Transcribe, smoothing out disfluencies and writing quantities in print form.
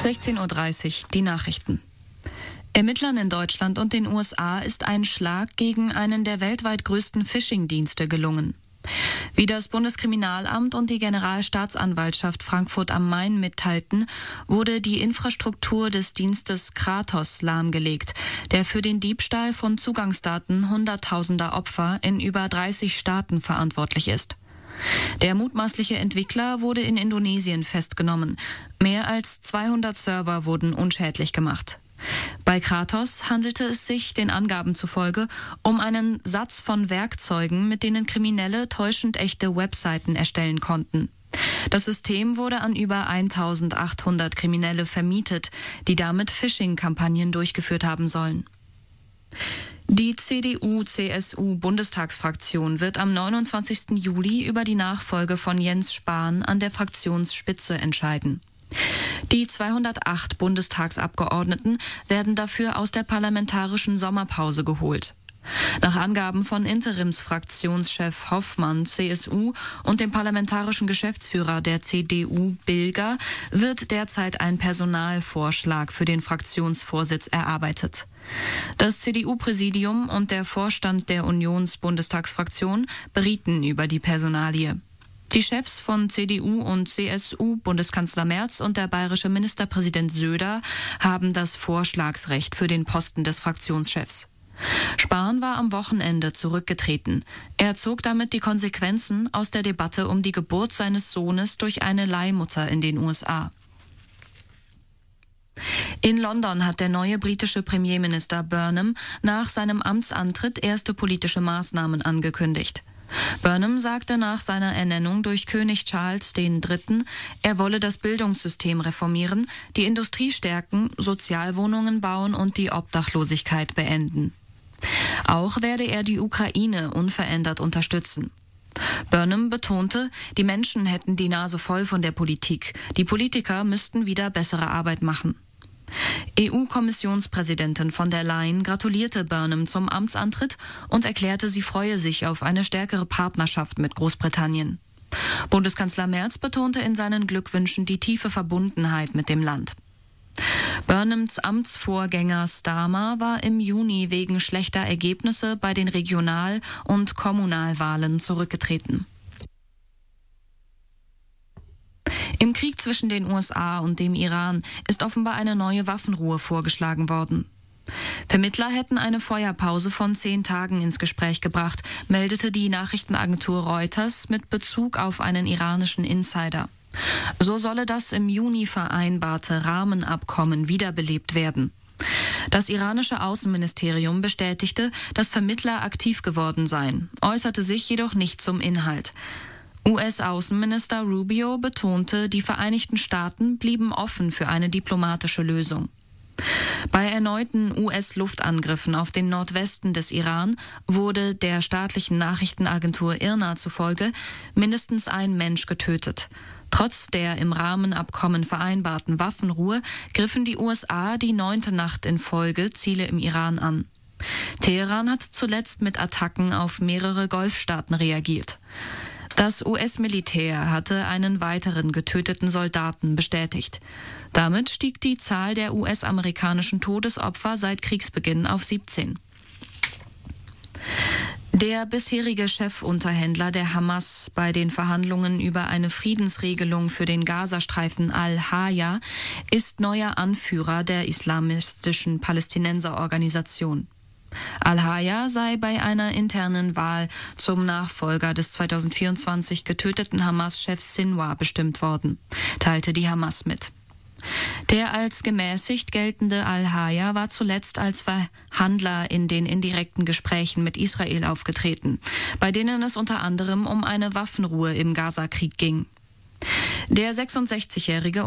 16:30 Uhr, die Nachrichten. Ermittlern in Deutschland und den USA ist ein Schlag gegen einen der weltweit größten Phishing-Dienste gelungen. Wie das Bundeskriminalamt und die Generalstaatsanwaltschaft Frankfurt am Main mitteilten, wurde die Infrastruktur des Dienstes Kratos lahmgelegt, der für den Diebstahl von Zugangsdaten hunderttausender Opfer in über 30 Staaten verantwortlich ist. Der mutmaßliche Entwickler wurde in Indonesien festgenommen. Mehr als 200 Server wurden unschädlich gemacht. Bei Kratos handelte es sich, den Angaben zufolge, um einen Satz von Werkzeugen, mit denen Kriminelle täuschend echte Webseiten erstellen konnten. Das System wurde an über 1800 Kriminelle vermietet, die damit Phishing-Kampagnen durchgeführt haben sollen. Die CDU-CSU-Bundestagsfraktion wird am 29. Juli über die Nachfolge von Jens Spahn an der Fraktionsspitze entscheiden. Die 208 Bundestagsabgeordneten werden dafür aus der parlamentarischen Sommerpause geholt. Nach Angaben von Interimsfraktionschef Hoffmann, CSU, und dem parlamentarischen Geschäftsführer der CDU, Bilger, wird derzeit ein Personalvorschlag für den Fraktionsvorsitz erarbeitet. Das CDU-Präsidium und der Vorstand der Unionsbundestagsfraktion berieten über die Personalie. Die Chefs von CDU und CSU, Bundeskanzler Merz und der bayerische Ministerpräsident Söder, haben das Vorschlagsrecht für den Posten des Fraktionschefs. Spahn war am Wochenende zurückgetreten. Er zog damit die Konsequenzen aus der Debatte um die Geburt seines Sohnes durch eine Leihmutter in den USA. In London hat der neue britische Premierminister Burnham nach seinem Amtsantritt erste politische Maßnahmen angekündigt. Burnham sagte nach seiner Ernennung durch König Charles III., er wolle das Bildungssystem reformieren, die Industrie stärken, Sozialwohnungen bauen und die Obdachlosigkeit beenden. Auch werde er die Ukraine unverändert unterstützen. Burnham betonte, die Menschen hätten die Nase voll von der Politik, die Politiker müssten wieder bessere Arbeit machen. EU-Kommissionspräsidentin von der Leyen gratulierte Burnham zum Amtsantritt und erklärte, sie freue sich auf eine stärkere Partnerschaft mit Großbritannien. Bundeskanzler Merz betonte in seinen Glückwünschen die tiefe Verbundenheit mit dem Land. Burnhams Amtsvorgänger Starmer war im Juni wegen schlechter Ergebnisse bei den Regional- und Kommunalwahlen zurückgetreten. Im Krieg zwischen den USA und dem Iran ist offenbar eine neue Waffenruhe vorgeschlagen worden. Vermittler hätten eine Feuerpause von 10 Tagen ins Gespräch gebracht, meldete die Nachrichtenagentur Reuters mit Bezug auf einen iranischen Insider. So solle das im Juni vereinbarte Rahmenabkommen wiederbelebt werden. Das iranische Außenministerium bestätigte, dass Vermittler aktiv geworden seien, äußerte sich jedoch nicht zum Inhalt. US-Außenminister Rubio betonte, die Vereinigten Staaten blieben offen für eine diplomatische Lösung. Bei erneuten US-Luftangriffen auf den Nordwesten des Iran wurde der staatlichen Nachrichtenagentur IRNA zufolge mindestens ein Mensch getötet. Trotz der im Rahmenabkommen vereinbarten Waffenruhe griffen die USA die 9. Nacht in Folge Ziele im Iran an. Teheran hat zuletzt mit Attacken auf mehrere Golfstaaten reagiert. Das US-Militär hatte einen weiteren getöteten Soldaten bestätigt. Damit stieg die Zahl der US-amerikanischen Todesopfer seit Kriegsbeginn auf 17. Der bisherige Chefunterhändler der Hamas bei den Verhandlungen über eine Friedensregelung für den Gazastreifen Al-Haya ist neuer Anführer der islamistischen Palästinenserorganisation. Al-Haya sei bei einer internen Wahl zum Nachfolger des 2024 getöteten Hamas-Chefs Sinwar bestimmt worden, teilte die Hamas mit. Der als gemäßigt geltende Al-Haya war zuletzt als Verhandler in den indirekten Gesprächen mit Israel aufgetreten, bei denen es unter anderem um eine Waffenruhe im Gazakrieg ging. Der 66-Jährige